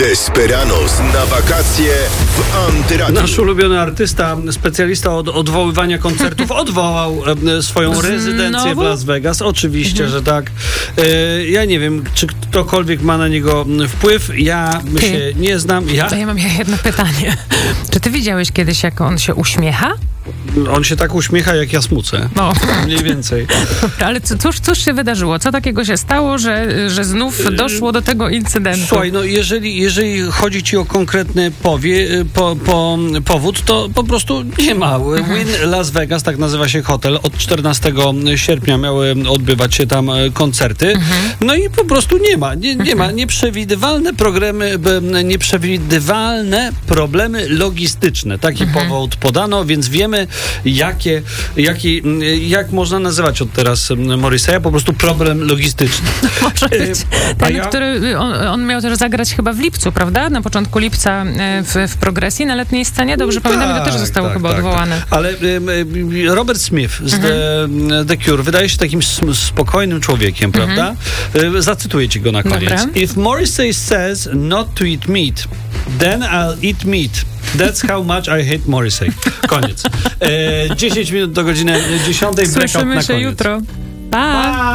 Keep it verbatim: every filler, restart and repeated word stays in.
Desperados na wakacje w Antyradiu. Nasz ulubiony artysta, specjalista od odwoływania koncertów, odwołał e, swoją rezydencję Znowu? w Las Vegas. Oczywiście, Mhm. że tak. E, ja nie wiem, czy ktokolwiek ma na niego wpływ. Ja Ty. się nie znam. Ja, To ja mam jedno pytanie. Czy ty widziałeś kiedyś, jak on się uśmiecha? on się tak uśmiecha, jak ja smucę. No. Mniej więcej. Ale co, cóż, cóż się wydarzyło? Co takiego się stało, że, że znów doszło do tego incydentu? Słuchaj, no jeżeli, jeżeli chodzi ci o konkretny powie, po, po, powód, to po prostu nie ma. Wynn Las Vegas, tak nazywa się hotel, od czternastego sierpnia miały odbywać się tam koncerty. No i po prostu nie ma. Nie, nie ma. Nieprzewidywalne programy, nieprzewidywalne problemy logistyczne. Taki powód podano, więc wiemy, jakie, jaki, jak można nazywać od teraz Morrissey'a, po prostu problem logistyczny. Może być E, a ten, ja- który on, on miał też zagrać chyba w lipcu, prawda? Na początku lipca e, w, w Progresji na letniej scenie. Dobrze pamiętam, i to też zostało tak, chyba tak, odwołane. Tak. Ale y, y, Robert Smith z The, The Cure wydaje się takim sm- spokojnym człowiekiem, prawda? Y, zacytuję ci go na koniec. Dobra. If Morrissey says not to eat meat, then I'll eat meat. That's how much I hate Morrissey. Koniec. E, dziesięć minut do godziny dziesiątej. Blackout Słyszymy na się koniec. jutro. Pa! Pa!